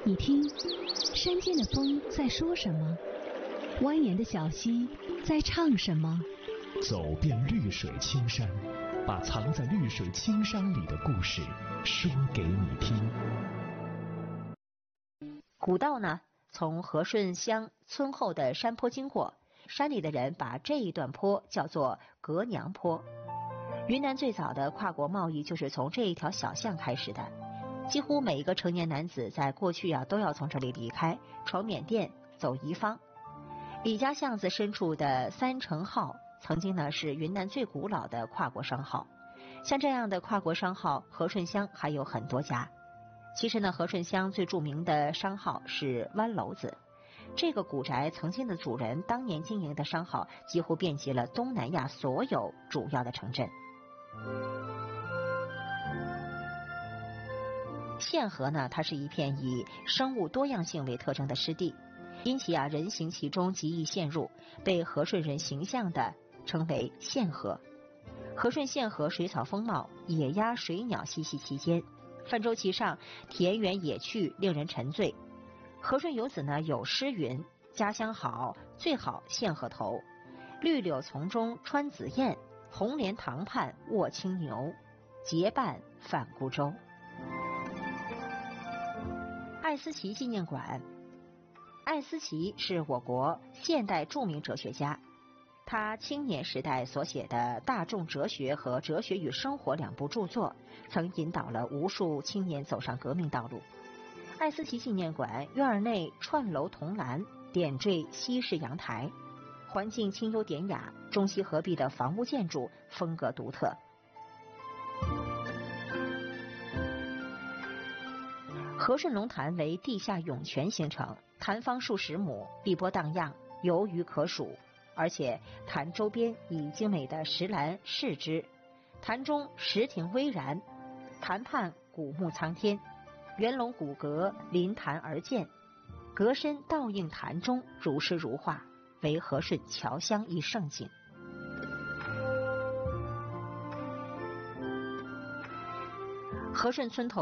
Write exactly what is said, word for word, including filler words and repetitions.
你听，山间的风在说什么？蜿蜒的小溪在唱什么？ 走遍绿水青山，把藏在绿水青山里的故事说给你听。 古道呢，从和顺乡村后的山坡经过，山里的人把这一段坡叫做隔娘坡。云南最早的跨国贸易就是从这一条小巷开始的，几乎每一个成年男子在过去啊都要从这里离开，闯缅甸，走宜芳。李家巷子深处的三城号曾经呢是云南最古老的跨国商号，像这样的跨国商号，和顺乡还有很多家。其实呢，和顺乡最著名的商号是湾楼子，这个古宅曾经的主人当年经营的商号几乎遍及了东南亚所有主要的城镇。县河呢，它是一片以生物多样性为特征的湿地，因其啊人行其中极易陷入，被和顺人形象的称为县河。和顺县河水草丰茂，野鸭水鸟嬉戏其间，泛舟其上，田园野趣令人沉醉。和顺游子呢有诗云：家乡好，最好县河头，绿柳丛中穿紫燕，红莲塘畔卧青牛，结伴泛孤舟。艾思奇纪念馆。艾思奇是我国现代著名哲学家，他青年时代所写的《大众哲学》和《哲学与生活》两部著作，曾引导了无数青年走上革命道路。艾思奇纪念馆院内串楼铜栏，点缀西式阳台，环境清幽典雅，中西合璧的房屋建筑风格独特。和顺龙潭为地下涌泉形成，潭方数十亩，碧波荡漾，游鱼可数，而且潭周边以精美的石栏饰之，潭中石亭巍然，潭畔古木苍天，圆龙骨骼临潭而建，阁身倒映潭中，如诗如画，为和顺侨乡一胜景。和顺村头